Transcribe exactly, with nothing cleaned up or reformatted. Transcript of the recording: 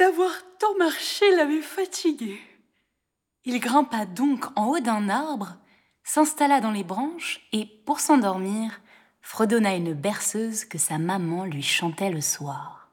D'avoir tant marché l'avait fatigué. Il grimpa donc en haut d'un arbre, s'installa dans les branches et, pour s'endormir, fredonna une berceuse que sa maman lui chantait le soir.